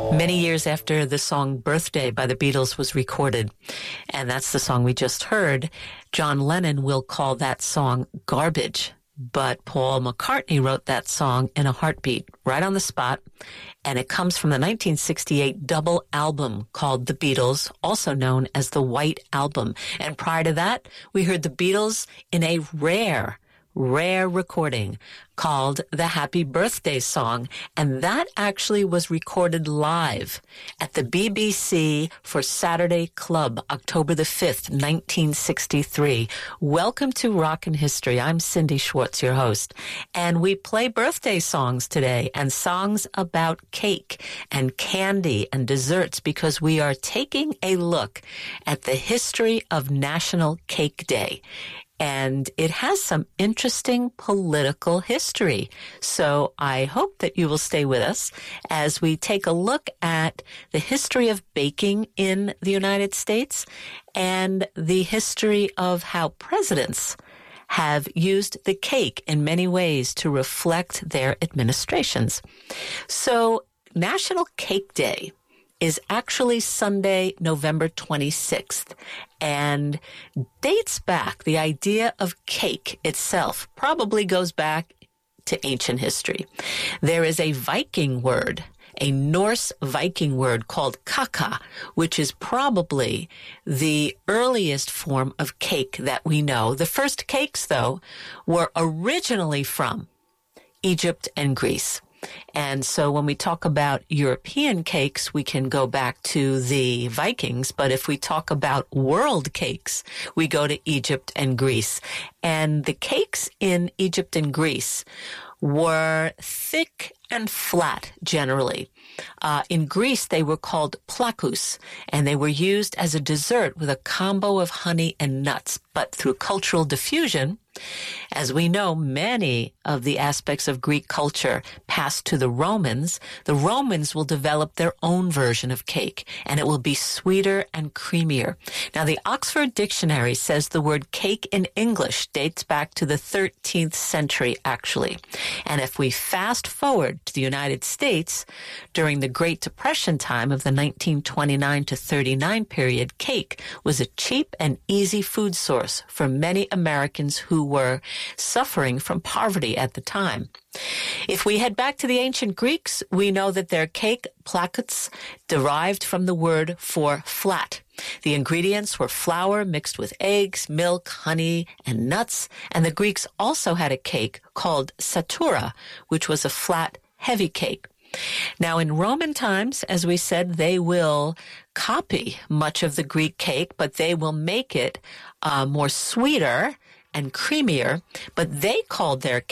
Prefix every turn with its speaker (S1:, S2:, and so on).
S1: Many years after the song Birthday by the Beatles was recorded, and that's the song we just heard, John Lennon will call that song garbage. But Paul McCartney wrote that song in a heartbeat, right on the spot, and it comes from the 1968 double album called The Beatles, also known as the White Album. And prior to that, we heard the Beatles in a rare recording called the Happy Birthday Song, and that actually was recorded live at the BBC for Saturday Club, October the 5th, 1963. Welcome to Rockin' History. I'm Cindy Schwartz, your host, and we play birthday songs today and songs about cake and candy and desserts because we are taking a look at the history of National Cake Day. And it has some interesting political history. So I hope that you will stay with us as we take a look at the history of baking in the United States and the history of how presidents have used the cake in many ways to reflect their administrations. So National Cake Day is actually Sunday, November 26th, and dates back. The idea of cake itself probably goes back to ancient history. There is a Viking word, a Norse Viking word called kaka, which is probably the earliest form of cake that we know. The first cakes, though, were originally from Egypt and Greece. And so when we talk about European cakes, we can go back to the Vikings. But if we talk about world cakes, we go to Egypt and Greece. And the cakes in Egypt and Greece were thick and flat, generally. In Greece, they were called plakous, and they were used as a dessert with a combo of honey and nuts. But through cultural diffusion, as we know, many of the aspects of Greek culture passed to the Romans. The Romans will develop their own version of cake, and it will be sweeter and creamier. Now, the Oxford Dictionary says the word cake in English dates back to the 13th century, actually. And if we fast forward to the United States, during the Great Depression time of the 1929 to 39 period, cake was a cheap and easy food source for many Americans who were suffering from poverty at the time. If we head back to the ancient Greeks, we know that their cake, plakouts, derived from the word for flat. The ingredients were flour mixed with eggs, milk, honey, and nuts, and the Greeks also had a cake called satura, which was a flat, heavy cake. Now, in Roman times, as we said, they will copy much of the Greek cake, but they will make it more sweeter and creamier, but they called their